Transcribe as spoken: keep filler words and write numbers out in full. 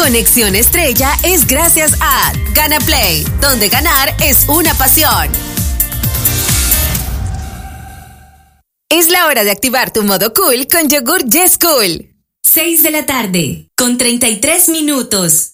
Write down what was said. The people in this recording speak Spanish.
Conexión Estrella es gracias a Gana Play, donde ganar es una pasión. Es la hora de activar tu modo cool con yogur Yes Cool. seis de la tarde, con treinta y tres minutos.